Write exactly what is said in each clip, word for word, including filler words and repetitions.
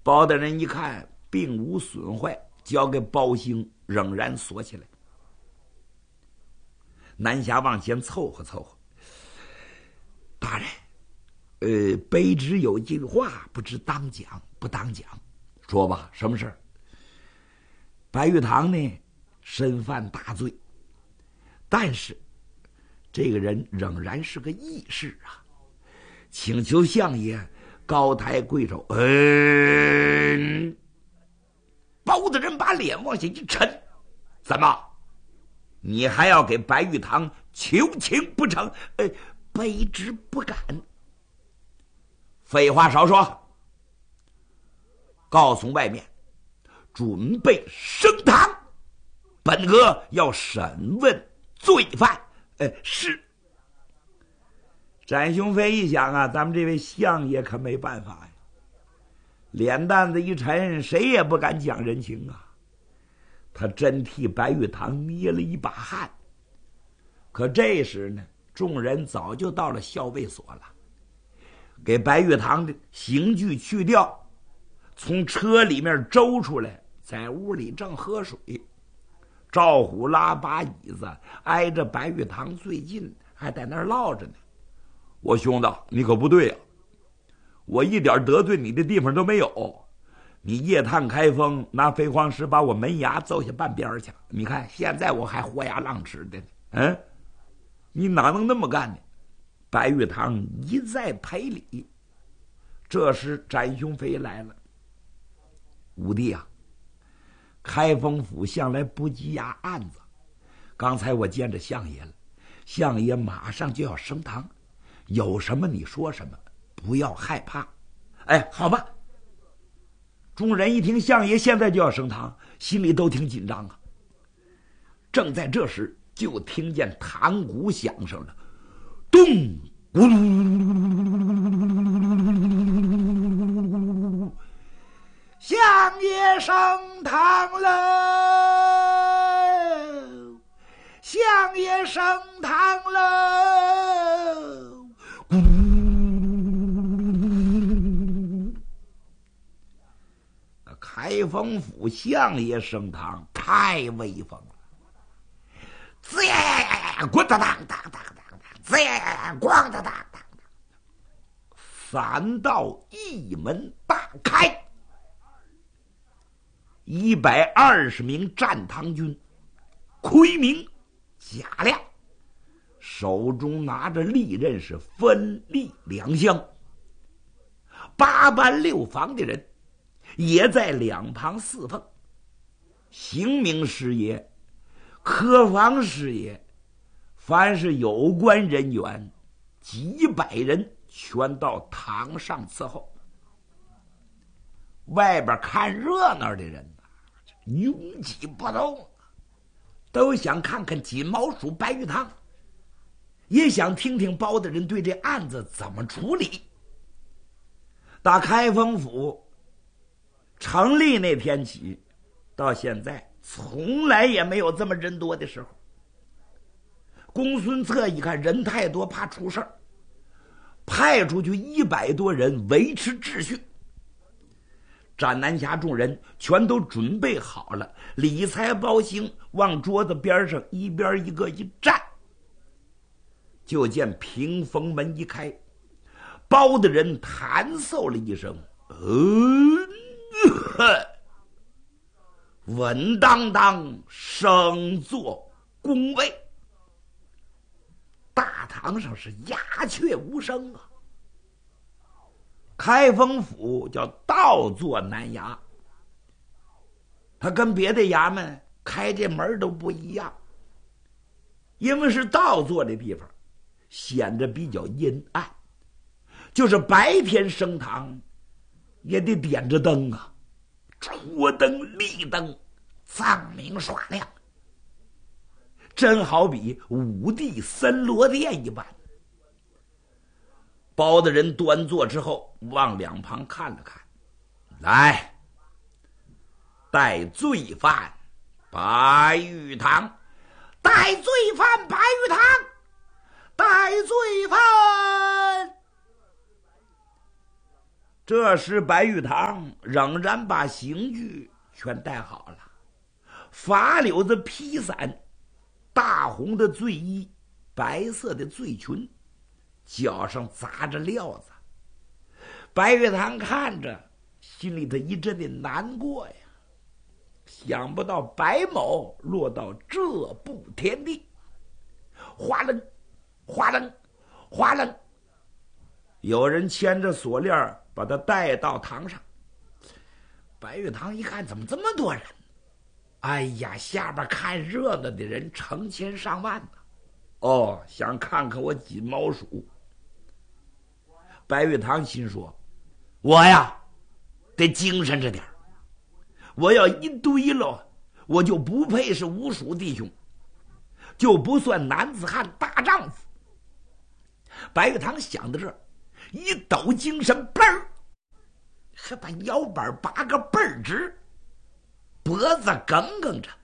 包大人一看并无损坏，交给包兴仍然锁起来。南侠往前凑合凑合，大人，呃，卑职有句话，不知当讲不当讲。说吧，什么事儿？白玉堂呢，身犯大罪，但是这个人仍然是个义士啊，请求相爷高抬贵手。嗯，包大人把脸往下一沉，怎么？你还要给白玉堂求情不成？呃，卑职不敢。废话少说，告诉外面，准备升堂，本阁要审问罪犯。呃，是。展雄飞一想啊，咱们这位相爷可没办法呀，脸蛋子一沉，谁也不敢讲人情啊。他真替白玉堂捏了一把汗。可这时呢，众人早就到了校尉所了，给白玉堂的刑具去掉，从车里面周出来，在屋里正喝水。赵虎拉把椅子挨着白玉堂最近，还在那儿唠着呢。我兄弟，你可不对呀、啊！我一点得罪你的地方都没有。你夜探开封，拿飞黄石把我门牙揍下半边去。你看现在我还活牙浪齿的呢。嗯，你哪能那么干呢？白玉堂一再赔礼。这时展雄飞来了。五弟啊，开封府向来不羁押案子，刚才我见着相爷了，相爷马上就要升堂，有什么你说什么，不要害怕。哎，好吧。众人一听相爷现在就要升堂，心里都挺紧张啊。正在这时，就听见堂鼓响声了，咚咕噜，相爷升堂了，相爷升堂了，咕噜。开封府相爷升堂太威风了，滋呀呀呀呀，咣当当当当当，滋呀呀呀，咣当当当，三道一门大开，一百二十名战唐军，奎明、贾亮手中拿着利刃是分立两相，八班六房的人也在两旁侍奉，刑名师爷、科房师爷，凡是有关人员几百人全到堂上伺候。外边看热闹的人拥挤不动，都想看看锦毛鼠白玉堂，也想听听包大人对这案子怎么处理。打开封府成立那天起，到现在从来也没有这么人多的时候。公孙策一看人太多，怕出事儿，派出去一百多人维持秩序。斩南侠众人全都准备好了，理财包兴往桌子边上一边一个一站。就见屏风门一开，包的人弹嗽了一声，嗯。稳当当升坐宫位，大堂上是鸦雀无声啊。开封府叫倒坐南衙，它跟别的衙门开这门都不一样，因为是倒坐的地方，显得比较阴暗，就是白天升堂也得点着灯啊，戳灯立灯，藏明耍亮，真好比五帝森罗殿一般。包大人端坐之后，往两旁看了看，来，带罪犯白玉堂，带罪犯白玉堂，带罪犯。 这时白玉堂仍然把刑具全带好了，发绺子披伞，大红的醉衣，白色的醉裙，脚上扎着料子。白玉堂看着，心里头一阵的难过呀，想不到白某落到这步田地。哗楞哗楞哗楞，有人牵着锁链把他带到堂上。白玉堂一看，怎么这么多人？哎呀，下边看热闹的人成千上万呢。哦，想看看我金毛鼠。白玉堂心说，我呀得精神着点，我要一堆了，我就不配是五鼠弟兄，就不算男子汉大丈夫。白玉堂想到这儿，一抖精神，嘣儿，还把腰板拔个倍儿直，脖子梗梗着，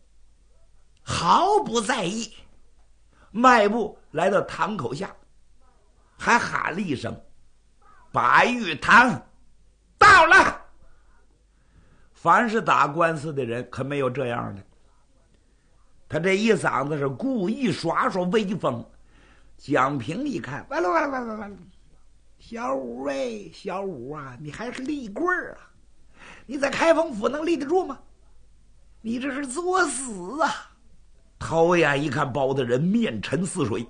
毫不在意，迈步来到堂口下，还喊了一声：“白玉堂到了！”凡是打官司的人可没有这样的，他这一嗓子是故意耍耍威风。蒋平一看，完了完了完了完了，小五哎，小五啊，你还是立棍儿啊？你在开封府能立得住吗？你这是作死啊！头眼一看，包大人面沉似水。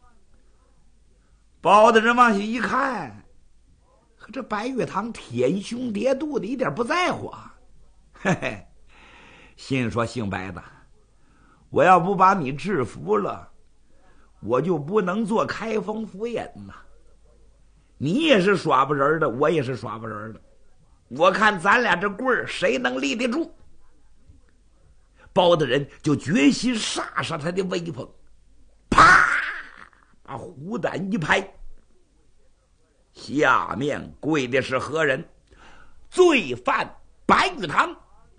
包大人往下一看，可这白玉堂舔胸叠肚的，一点不在乎啊！嘿嘿，心说姓白的，我要不把你制服了，我就不能做开封府尹呐。你也是耍不人的，我也是耍不人的，我看咱俩这棍儿谁能立得住？包大人就决心杀杀他的威风，啪，把虎胆一拍，下面跪的是何人？罪犯白玉堂。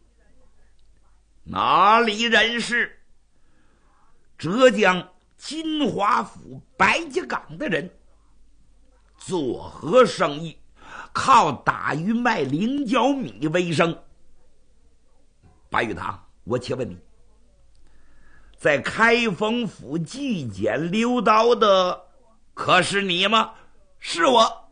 哪里人士？浙江金华府白家岗的人，做何生意？靠打鱼卖菱角米为生。白玉堂，我且问你，在开封府纪检溜刀的可是你吗？是我。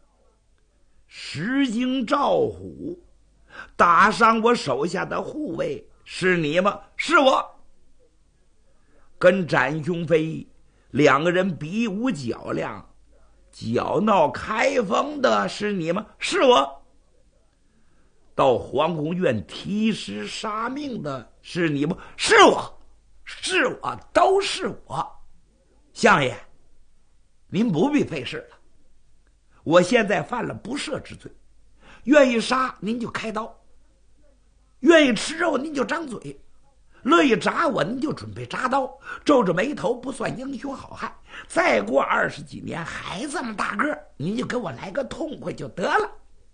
石京赵虎打伤我手下的护卫是你吗？是我。跟展雄飞两个人比武较量，搅闹开封的是你吗？是我。到皇宫院提尸杀命的是你吗？是我，是我，都是我。相爷，您不必费事了，我现在犯了不赦之罪，愿意杀您就开刀，愿意吃肉您就张嘴，乐意铡我您就准备铡刀，皱着眉头不算英雄好汉。再过二十几年还这么大个，您就给我来个痛快就得了。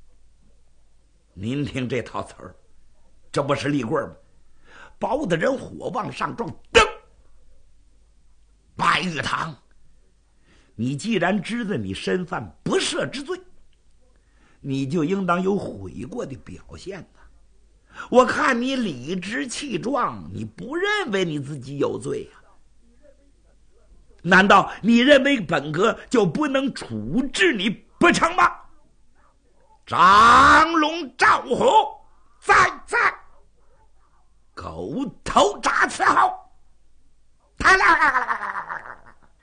您听这套词儿，这不是立棍吗？包大人火往上撞，噔！白玉堂，你既然知道你身犯不赦之罪，你就应当有悔过的表现呢。我看你理直气壮，你不认为你自己有罪呀、啊？难道你认为本阁就不能处置你不成吗？张龙赵虎，在在，狗头铡伺候。他啦，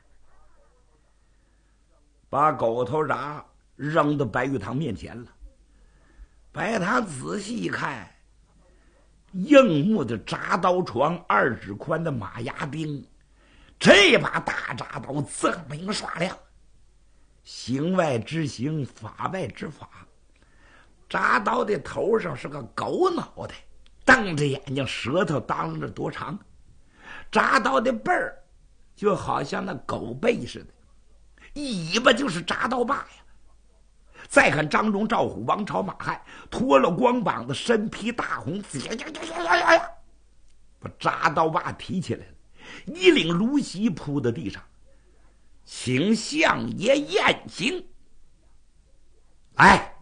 把狗头铡扔到白玉堂面前了。白玉堂仔细一看，硬木的铡刀床，二指宽的马牙钉，这把大铡刀锃明刷亮，形外之形，法外之法。铡刀的头上是个狗脑袋，瞪着眼睛，舌头当啷着多长。铡刀的背儿就好像那狗背似的，尾巴就是铡刀把呀。再看张荣、赵虎、王朝、马汉，脱了光膀子，身披大红，呀呀呀呀呀呀，把铡刀把提起来了，一领芦席铺在地上，请相爷验刑。来，